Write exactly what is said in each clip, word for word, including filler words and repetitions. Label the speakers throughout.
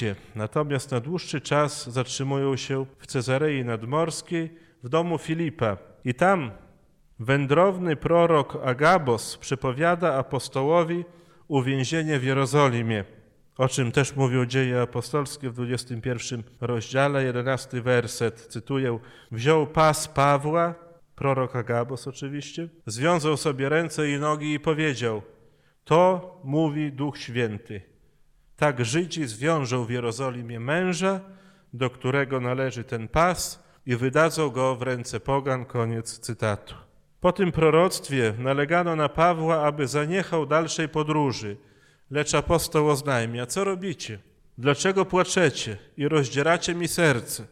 Speaker 1: nigdzie. Natomiast na dłuższy czas zatrzymują się w Cezarei Nadmorskiej w domu Filipa. I tam wędrowny prorok Agabos przepowiada apostołowi uwięzienie w Jerozolimie, o czym też mówią Dzieje Apostolskie w dwudziestym pierwszym rozdziale, jedenasty werset, cytuję: wziął pas Pawła, prorok Agabos oczywiście, związał sobie ręce i nogi i powiedział: to mówi Duch Święty, tak Żydzi zwiążą w Jerozolimie męża, do którego należy ten pas, i wydadzą go w ręce pogan. Koniec cytatu. Po tym proroctwie nalegano na Pawła, aby zaniechał dalszej podróży, lecz apostoł oznajmia: co robicie? Dlaczego płaczecie i rozdzieracie mi serce?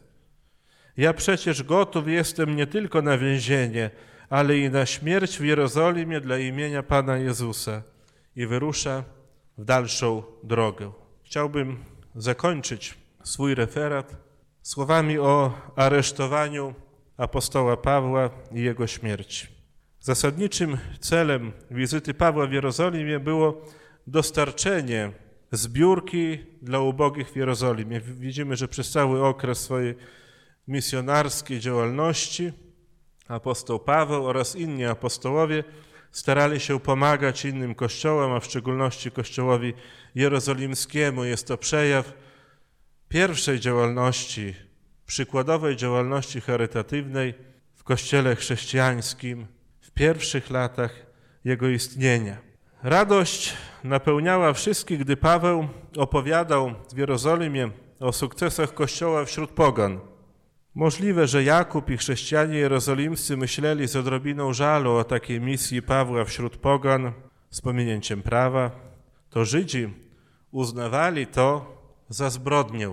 Speaker 1: Ja przecież gotów jestem nie tylko na więzienie, ale i na śmierć w Jerozolimie dla imienia Pana Jezusa. I wyrusza w dalszą drogę. Chciałbym zakończyć swój referat słowami o aresztowaniu apostoła Pawła i jego śmierci. Zasadniczym celem wizyty Pawła w Jerozolimie było dostarczenie zbiórki dla ubogich w Jerozolimie. Widzimy, że przez cały okres swojej misjonarskiej działalności apostoł Paweł oraz inni apostołowie starali się pomagać innym kościołom, a w szczególności kościołowi jerozolimskiemu. Jest to przejaw pierwszej działalności, przykładowej działalności charytatywnej w kościele chrześcijańskim w pierwszych latach jego istnienia. Radość napełniała wszystkich, gdy Paweł opowiadał w Jerozolimie o sukcesach kościoła wśród pogan. Możliwe, że Jakub i chrześcijanie jerozolimscy myśleli z odrobiną żalu o takiej misji Pawła wśród pogan z pominięciem prawa. To Żydzi uznawali to za zbrodnię.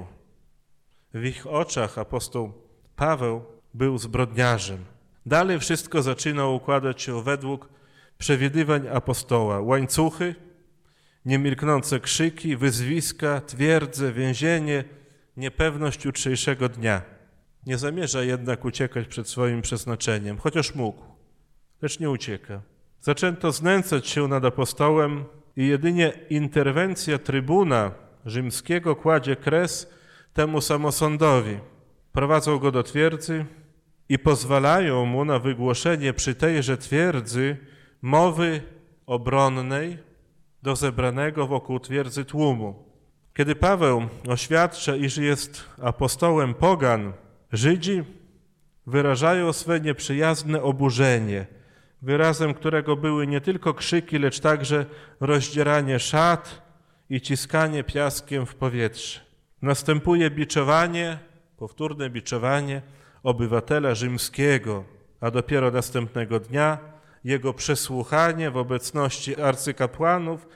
Speaker 1: W ich oczach apostoł Paweł był zbrodniarzem. Dalej wszystko zaczyna układać się według przewidywań apostoła. Łańcuchy, niemilknące krzyki, wyzwiska, twierdze, więzienie, niepewność jutrzejszego dnia. Nie zamierza jednak uciekać przed swoim przeznaczeniem, chociaż mógł, lecz nie ucieka. Zaczęto znęcać się nad apostołem i jedynie interwencja trybuna rzymskiego kładzie kres temu samosądowi. Prowadzą go do twierdzy i pozwalają mu na wygłoszenie przy tejże twierdzy mowy obronnej do zebranego wokół twierdzy tłumu. Kiedy Paweł oświadcza, iż jest apostołem pogan, Żydzi wyrażają swe nieprzyjazne oburzenie, wyrazem którego były nie tylko krzyki, lecz także rozdzieranie szat i ciskanie piaskiem w powietrze. Następuje biczowanie, powtórne biczowanie obywatela rzymskiego, a dopiero następnego dnia jego przesłuchanie w obecności arcykapłanów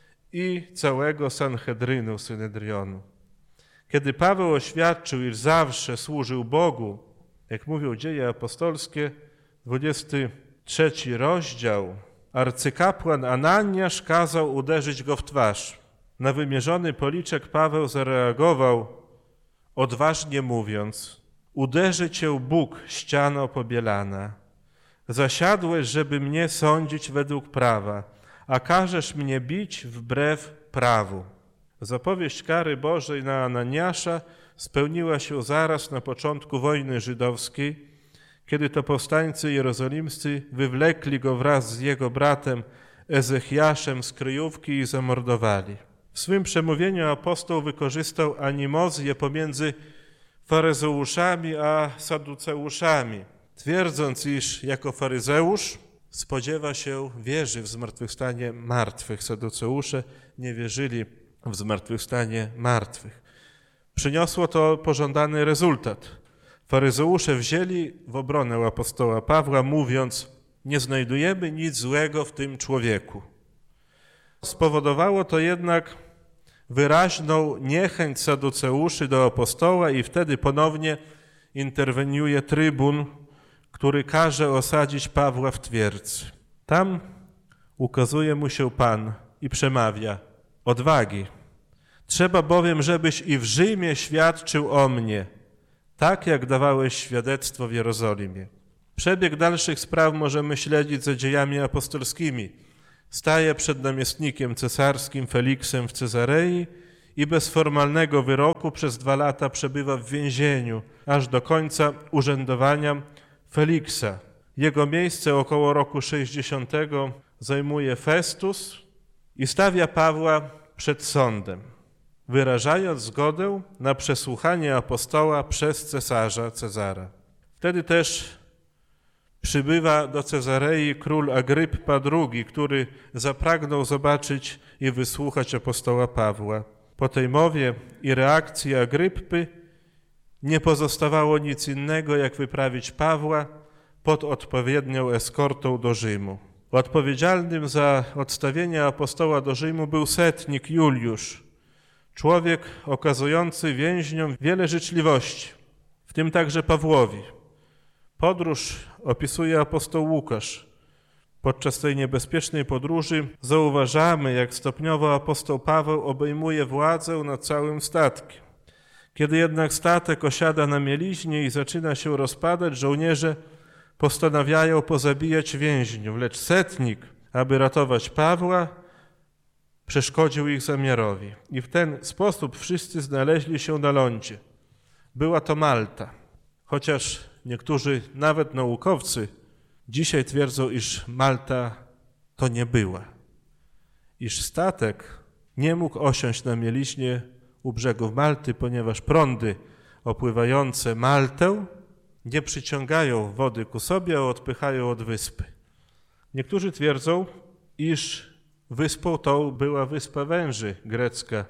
Speaker 1: i całego Sanhedrynu, Synedrionu. Kiedy Paweł oświadczył, iż zawsze służył Bogu, jak mówią Dzieje Apostolskie, dwudziesty trzeci rozdział, arcykapłan Ananiasz kazał uderzyć go w twarz. Na wymierzony policzek Paweł zareagował, odważnie mówiąc: uderzy cię Bóg, ściano pobielana. Zasiadłeś, żeby mnie sądzić według prawa, a każesz mnie bić wbrew prawu. Zapowiedź kary Bożej na Ananiasza spełniła się zaraz na początku wojny żydowskiej, kiedy to powstańcy jerozolimscy wywlekli go wraz z jego bratem Ezechiaszem z kryjówki i zamordowali. W swym przemówieniu apostoł wykorzystał animozję pomiędzy faryzeuszami a saduceuszami, twierdząc, iż jako faryzeusz spodziewa się, wierzy w zmartwychwstanie martwych. Saduceusze nie wierzyli w zmartwychwstanie martwych. Przyniosło to pożądany rezultat. Faryzeusze wzięli w obronę apostoła Pawła, mówiąc: nie znajdujemy nic złego w tym człowieku. Spowodowało to jednak wyraźną niechęć saduceuszy do apostoła i wtedy ponownie interweniuje trybun, który każe osadzić Pawła w twierdzy. Tam ukazuje mu się Pan i przemawia: odwagi. Trzeba bowiem, żebyś i w Rzymie świadczył o mnie, tak jak dawałeś świadectwo w Jerozolimie. Przebieg dalszych spraw możemy śledzić za dziejami apostolskimi. Staje przed namiestnikiem cesarskim Feliksem w Cezarei i bez formalnego wyroku przez dwa lata przebywa w więzieniu, aż do końca urzędowania Feliksa. Jego miejsce około roku sześćdziesiątego zajmuje Festus i stawia Pawła przed sądem, wyrażając zgodę na przesłuchanie apostoła przez cesarza Cezara. Wtedy też przybywa do Cezarei król Agryppa drugi, który zapragnął zobaczyć i wysłuchać apostoła Pawła. Po tej mowie i reakcji Agryppy nie pozostawało nic innego, jak wyprawić Pawła pod odpowiednią eskortą do Rzymu. Odpowiedzialnym za odstawienie apostoła do Rzymu był setnik Juliusz, człowiek okazujący więźniom wiele życzliwości, w tym także Pawłowi. Podróż opisuje apostoł Łukasz. Podczas tej niebezpiecznej podróży zauważamy, jak stopniowo apostoł Paweł obejmuje władzę nad całym statkiem. Kiedy jednak statek osiada na mieliźnie i zaczyna się rozpadać, żołnierze postanawiają pozabijać więźniów, lecz setnik, aby ratować Pawła, przeszkodził ich zamiarowi. I w ten sposób wszyscy znaleźli się na lądzie. Była to Malta, chociaż niektórzy, nawet naukowcy, dzisiaj twierdzą, iż Malta to nie była, iż statek nie mógł osiąść na mieliźnie u brzegów Malty, ponieważ prądy opływające Maltę nie przyciągają wody ku sobie, a odpychają od wyspy. Niektórzy twierdzą, iż wyspą tą była Wyspa Węży grecka.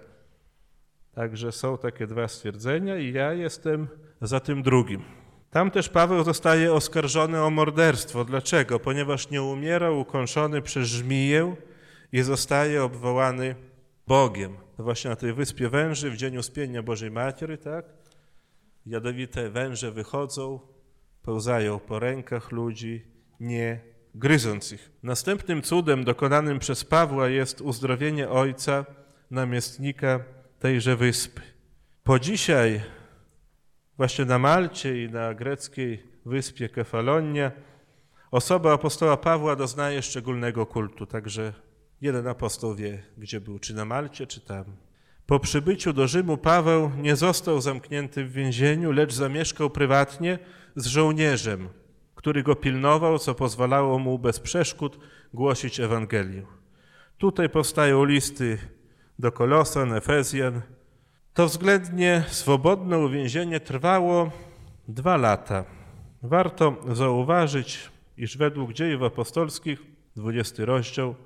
Speaker 1: Także są takie dwa stwierdzenia i ja jestem za tym drugim. Tam też Paweł zostaje oskarżony o morderstwo. Dlaczego? Ponieważ nie umierał ukąszony przez żmiję i zostaje obwołany Bogiem. To właśnie na tej Wyspie Węży w dzień uspienia Bożej Matiery, tak? Jadowite węże wychodzą, pełzają po rękach ludzi, nie gryząc ich. Następnym cudem dokonanym przez Pawła jest uzdrowienie ojca, namiestnika tejże wyspy. Po dzisiaj właśnie na Malcie i na greckiej wyspie Kefalonia osoba apostoła Pawła doznaje szczególnego kultu, także jeden apostoł wie, gdzie był, czy na Malcie, czy tam. Po przybyciu do Rzymu Paweł nie został zamknięty w więzieniu, lecz zamieszkał prywatnie z żołnierzem, który go pilnował, co pozwalało mu bez przeszkód głosić Ewangelię. Tutaj powstają listy do Kolosan, Efezjan. To względnie swobodne uwięzienie trwało dwa lata. Warto zauważyć, iż według Dziejów Apostolskich, dwudziesty rozdział,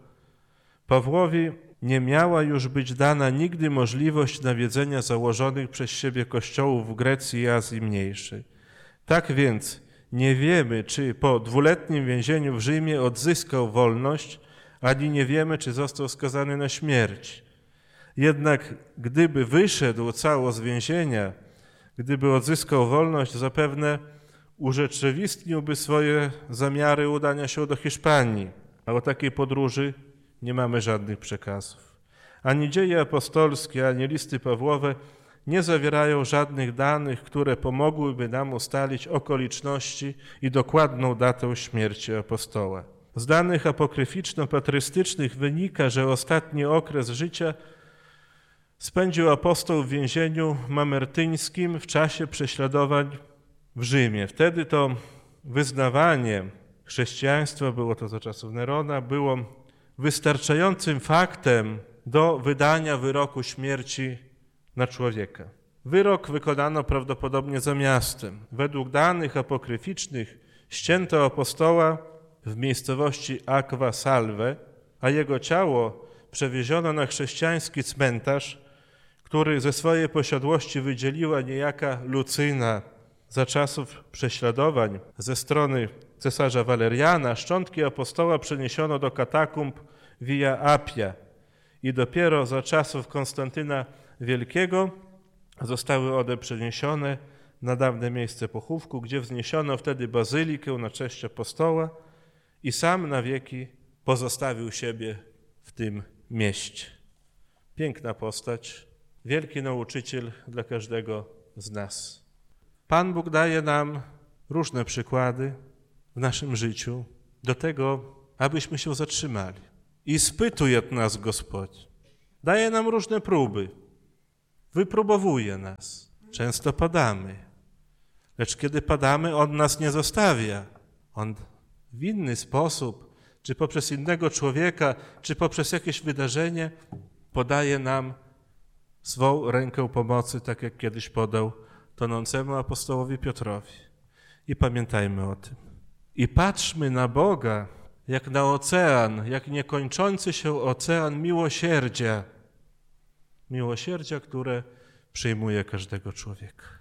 Speaker 1: Pawłowi nie miała już być dana nigdy możliwość nawiedzenia założonych przez siebie kościołów w Grecji i Azji Mniejszej. Tak więc nie wiemy, czy po dwuletnim więzieniu w Rzymie odzyskał wolność, ani nie wiemy, czy został skazany na śmierć. Jednak gdyby wyszedł cało z więzienia, gdyby odzyskał wolność, zapewne urzeczywistniłby swoje zamiary udania się do Hiszpanii. A o takiej podróży nie mamy żadnych przekazów. Ani dzieje apostolskie, ani listy Pawłowe nie zawierają żadnych danych, które pomogłyby nam ustalić okoliczności i dokładną datę śmierci apostoła. Z danych apokryficzno-patrystycznych wynika, że ostatni okres życia spędził apostoł w więzieniu mamertyńskim w czasie prześladowań w Rzymie. Wtedy to wyznawanie chrześcijaństwa, było to za czasów Nerona, było wystarczającym faktem do wydania wyroku śmierci na człowieka. Wyrok wykonano prawdopodobnie za miastem. Według danych apokryficznych ścięto apostoła w miejscowości Aqua Salve, a jego ciało przewieziono na chrześcijański cmentarz, który ze swojej posiadłości wydzieliła niejaka Lucyna. Za czasów prześladowań ze strony cesarza Waleriana szczątki apostoła przeniesiono do katakumb Via Appia i dopiero za czasów Konstantyna Wielkiego zostały one przeniesione na dawne miejsce pochówku, gdzie wzniesiono wtedy bazylikę na cześć apostoła i sam na wieki pozostawił siebie w tym mieście. Piękna postać, wielki nauczyciel dla każdego z nas. Pan Bóg daje nam różne przykłady w naszym życiu do tego, abyśmy się zatrzymali. I spytuje nas Gospodź. Daje nam różne próby. wypróbowuje nas. Często padamy. Lecz kiedy padamy, On nas nie zostawia. On w inny sposób, czy poprzez innego człowieka, czy poprzez jakieś wydarzenie podaje nam swą rękę pomocy, tak jak kiedyś podał tonącemu apostołowi Piotrowi. I pamiętajmy o tym. I patrzmy na Boga jak na ocean, jak niekończący się ocean miłosierdzia. Miłosierdzia, które przyjmuje każdego człowieka.